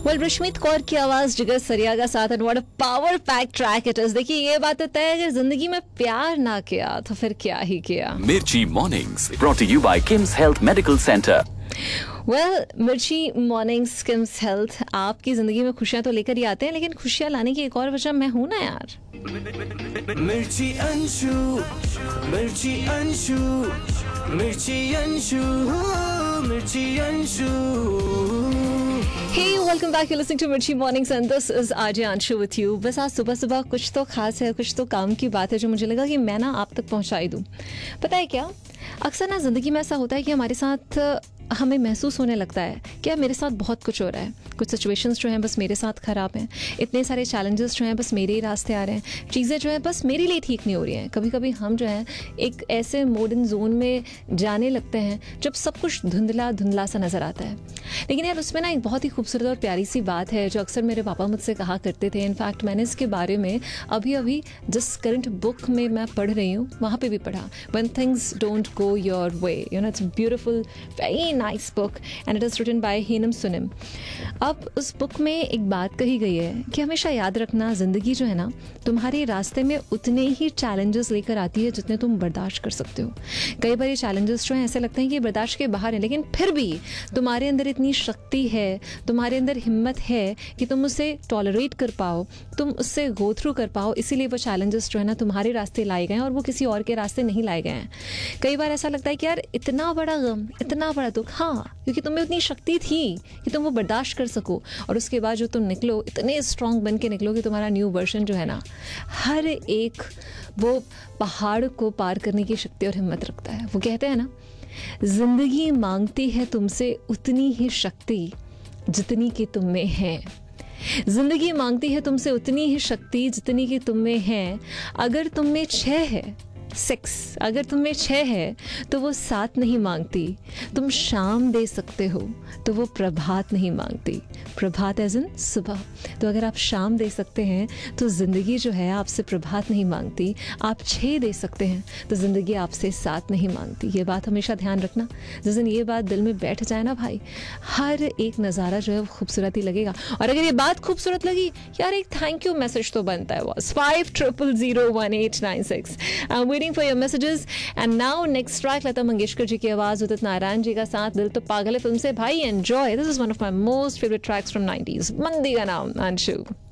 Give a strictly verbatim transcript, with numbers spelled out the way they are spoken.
Well Rashmit Kaur की आवाज जिगर सरिया का साथ and what a power pack track it is. देखिए ये बात तो तय है, अगर जिंदगी में प्यार ना किया तो फिर क्या ही किया। मिर्ची mornings brought to you bye KIMS health medical centre. Well मिर्ची मॉर्निंग्स किम्स हेल्थ आपकी जिंदगी में खुशियां तो लेकर ही आते हैं, लेकिन खुशियां लाने की एक और वजह मैं हूं ना यार। मिर्ची अंशु, मिर्ची अंशु, मिर्ची अंशु, मिर्ची Anshu. Hey, welcome back. You're listening to Mirchi Mornings and this is R J Anshu with you. बस आज सुबह सुबह कुछ तो खास है, कुछ तो काम की बात है जो मुझे लगा कि मैं ना आप तक पहुंचाई दूं। पता है क्या, अक्सर ना ज़िंदगी में ऐसा होता है कि हमारे साथ हमें महसूस होने लगता है कि यार मेरे साथ बहुत कुछ हो रहा है, कुछ सिचुएशंस जो हैं बस मेरे साथ ख़राब हैं, इतने सारे चैलेंजेस जो हैं बस मेरे ही रास्ते आ रहे हैं, चीज़ें जो हैं बस मेरे लिए ठीक नहीं हो रही हैं। कभी कभी हम जो हैं एक ऐसे मॉडर्न जोन में जाने लगते हैं जब सब कुछ धुंधला धुंधला सा नज़र आता है। लेकिन यार उसमें ना एक बहुत ही खूबसूरत और प्यारी सी बात है जो अक्सर मेरे पापा मुझसे कहा करते थे। इनफैक्ट मैंने इसके बारे में अभी अभी जिस करंट बुक में मैं पढ़ रही हूँ वहाँ पे भी पढ़ा। When things don't go your way, you know, it's beautiful very nice book and it is written by हेनम सुनिम। अब उस बुक में एक बात कही गई है कि हमेशा याद रखना, ज़िंदगी जो है ना तुम्हारे रास्ते में उतने ही चैलेंजेस लेकर आती है जितने तुम बर्दाश्त कर सकते हो। कई बार ये चैलेंजेस जो हैं ऐसे लगते हैं कि बर्दाश्त के बाहर है, लेकिन फिर भी तुम्हारे अंदर इतनी शक्ति है, तुम्हारे अंदर हिम्मत है कि तुम उसे टॉलरेट कर पाओ, तुम उससे गो थ्रू कर पाओ। इसीलिए वो चैलेंजेस जो है ना तुम्हारे रास्ते लाए गए हैं और वो किसी और के रास्ते नहीं लाए गए हैं। कई बार ऐसा लगता है कि यार इतना बड़ा गम, इतना बड़ा दुख, हाँ क्योंकि तुम्हें उतनी शक्ति थी कि तुम वो बर्दाश्त कर सको, और उसके बाद जो तुम निकलो इतने स्ट्रांग बन के निकलो कि तुम्हारा न्यू वर्जन जो है ना हर एक वो पहाड़ को पार करने की शक्ति और हिम्मत रखता है। वो कहते हैं ना, जिंदगी मांगती है तुमसे उतनी ही शक्ति जितनी कि तुम में है। जिंदगी मांगती है तुमसे उतनी ही शक्ति जितनी कि तुम में है। अगर तुम में छः है सिक्स, अगर तुम में छः है तो वो सात नहीं मांगती। तुम शाम दे सकते हो तो वो प्रभात नहीं मांगती। प्रभात एज इन सुबह। तो अगर आप शाम दे सकते हैं तो ज़िंदगी जो है आपसे प्रभात नहीं मांगती। आप छः दे सकते हैं तो ज़िंदगी आपसे सात नहीं मांगती। ये बात हमेशा ध्यान रखना। जिस दिन ये बात दिल में बैठ जाए ना भाई, हर एक नज़ारा जो है वो खूबसूरत ही लगेगा। और अगर ये बात खूबसूरत लगी यार, एक थैंक यू मैसेज तो बनता है। Was five triple zero one eight nine six. for your messages and now next track Lata Mangeshkar ji की आवाज उदित नारायण जी का साथ दिल तो पागल है फिल्म से। भाई enjoy, this is one of my most favorite tracks from nineties। मंदी का नाम अंशु।